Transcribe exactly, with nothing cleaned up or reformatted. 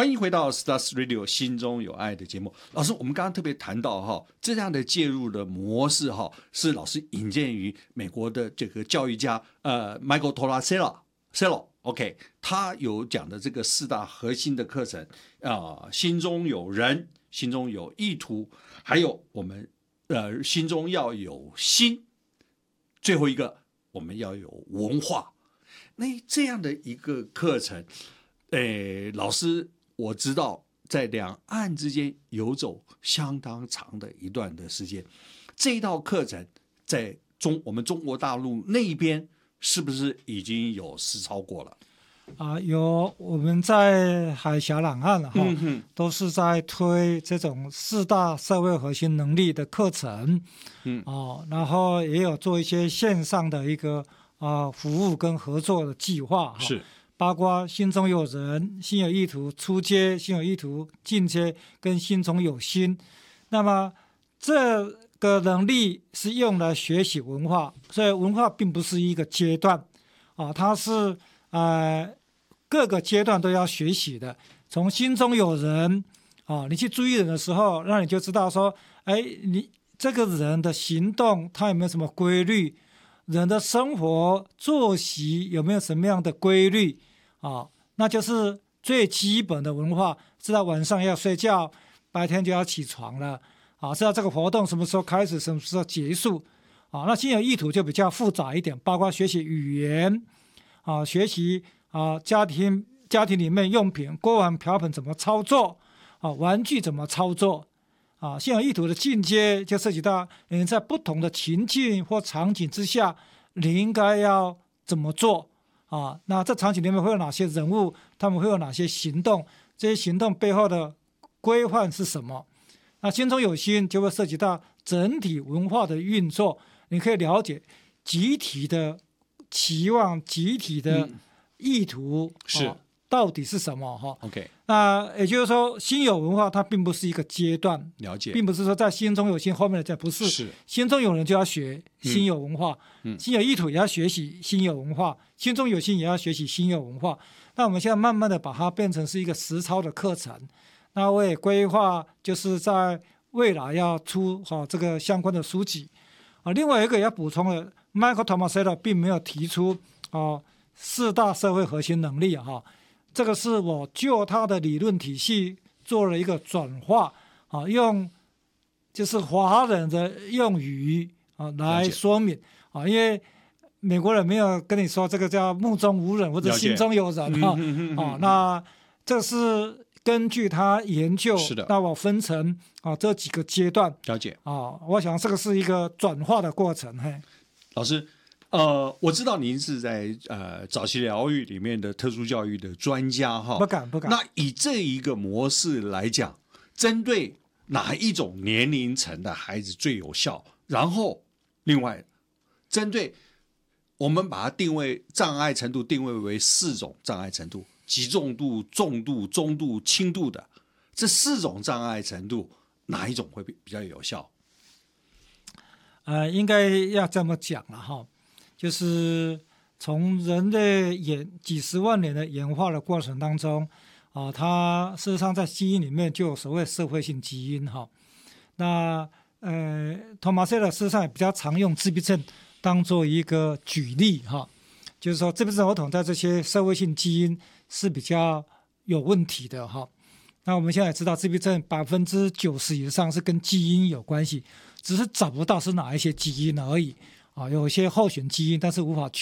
欢迎回到 Stars Radio 心中有爱的节目。老师，我们刚刚特别谈到哈，这样的介入的模式哈，是老师引荐于美国的这个教育家呃 Michael Tomasello，OK， 他有讲的这个四大核心的课程啊、呃，心中有人，心中有意图，还有我们呃心中要有心，最后一个我们要有文化。那这样的一个课程，诶，老师。我知道在两岸之间游走相当长的一段的时间，这一套课程在中我们中国大陆那边是不是已经有实操过了？ 啊，有，我们在海峡两岸哈、嗯，都是在推这种四大社会核心能力的课程，嗯，哦，然后也有做一些线上的一个啊服务跟合作的计划哈。 是。 包括心中有人、心有意图、初阶、心有意图、进阶跟心中有心，那么这个能力是用来学习文化，所以文化并不是一个阶段啊，它是呃各个阶段都要学习的。从心中有人啊，你去注意人的时候，那你就知道说，哎，你这个人的行动他有没有什么规律？人的生活作息有没有什么样的规律？啊，那就是最基本的文化，知道晚上要睡觉，白天就要起床了，啊，知道这个活动什么时候开始，什么时候结束，啊，那心有意图就比较复杂一点，包括学习语言，啊，学习啊家庭家庭里面用品，锅碗瓢盆怎么操作，啊，玩具怎么操作，啊，心有意图的进阶就涉及到你在不同的情境或场景之下，你应该要怎么做。啊，那这场景里面会有哪些人物？他们会有哪些行动？这些行动背后的规范是什么？那心中有心就会涉及到整体文化的运作，你可以了解集体的期望、集体的意图、嗯、是、啊、到底是什么？哈 ，OK。 那也就是说，心有文化它并不是一个阶段， 了解， 并不是说在心中有心后面的这不是， 是心中有人就要学心有文化， 嗯、 心有意图也要学习心有文化，心中有心也要学习心有文化。那我们现在慢慢的把它变成是一个实操的课程。那我也规划就是在未来要出哈、哦、这个相关的书籍啊。另外一个也要补充了 ，Michael Tomasello 并没有提出哦四大社会核心能力哈、哦。这个是我就他的理论体系做了一个转化啊，用就是华人的用语啊来说明啊，因为美国人没有跟你说这个叫目中无人或者心中有人啊、嗯、啊，那这是根据他研究， 是的， 那我分成啊这几个阶段， 了解啊，我想这个是一个转化的过程。嘿， 老师。呃，我知道您是在呃早期疗愈里面的特殊教育的专家哈， 不敢不敢。 那以这一个模式来讲，针对哪一种年龄层的孩子最有效？然后，另外，针对我们把它定位障碍程度定位为四种障碍程度：极重度、重度、中度、轻度的这四种障碍程度，哪一种会比较有效？ 呃，应该要这么讲了哈。就是从人类演几十万年的演化的过程当中，啊，它事实上在基因里面就有所谓社会性基因哈。那呃，托马塞勒事实上也比较常用自闭症当做一个举例哈，就是说自闭症儿童在这些社会性基因是比较有问题的哈。那我们现在知道自闭症百分之九十以上是跟基因有关系，只是找不到是哪一些基因而已。啊，有一些候选基因，但是无法确